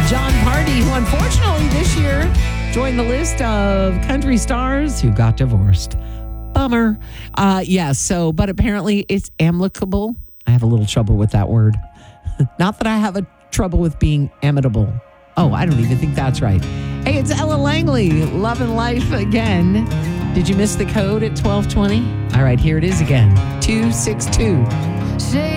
John Party, who unfortunately this year joined the list of country stars who got divorced. Bummer. But apparently it's amicable. I have a little trouble with that word. Not that I have a trouble with being amicable. Oh, I don't even think that's right. Hey, it's Ella Langley, Love and Life again. Did you miss the code at 12:20? All right, here it is again. 262.